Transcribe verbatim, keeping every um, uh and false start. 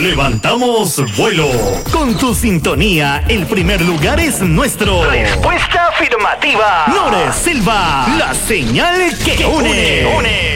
Levantamos vuelo. Con tu sintonía, el primer lugar es nuestro. Respuesta afirmativa. Nore Silva, la señal que une. une.